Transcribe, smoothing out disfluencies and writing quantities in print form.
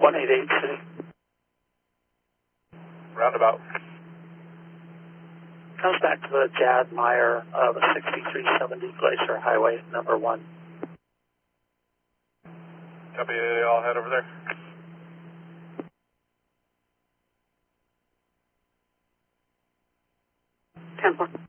188 City. Roundabout. Comes back to the Jad Meyer of 6370 Glacier Highway, number 1. Copy, I'll head over there. Temple.